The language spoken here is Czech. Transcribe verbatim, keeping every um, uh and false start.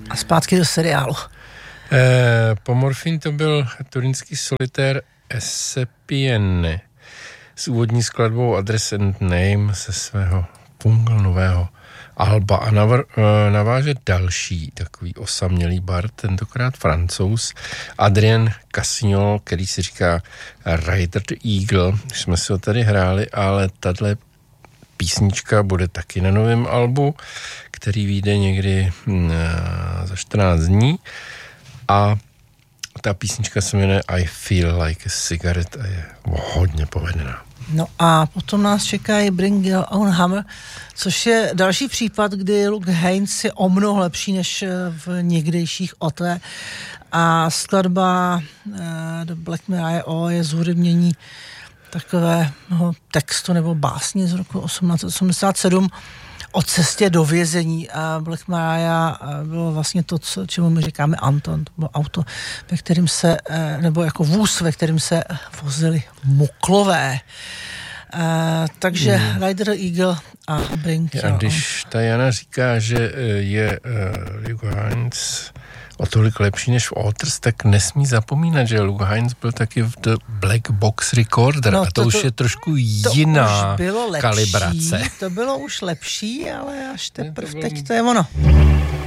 A zpátky do seriálu. E, Pomorfin to byl turínský solitér Esepienne s úvodní skladbou Address and Name ze svého pungl nového alba a navr, naváže další takový osamělý bard, tentokrát Francouz, Adrien Cassignol, který si říká Rider the Eagle, už jsme si ho tady hráli, ale tato písnička bude taky na novém albu, který vyjde někdy za čtrnáct dní a ta písnička se jmenuje I Feel Like a Cigarette a je hodně povedená. No a potom nás čeká Bring Your Own Hammer, což je další případ, kdy Luke Haines je o mnoho lepší než v někdejších O T a skladba uh, The Black Mariah O je zhudebnění takového textu nebo básně z roku osmnáct osmdesát sedm o cestě do vězení a Black Mariah bylo vlastně to, co, čemu my říkáme Anton, to bylo auto, ve kterém se, nebo jako vůz, ve kterém se vozili muklové. Uh, takže mm. Rider Eagle a Bring Your Own. A když ta Jana říká, že je uh, Luke Haines o tolik lepší než v Otters, tak nesmí zapomínat, že Luke Haines byl taky v The Black Box Recorder no, a to, to už to, je trošku jiná to lepší, kalibrace. To bylo už lepší, ale až teprve teď to je ono.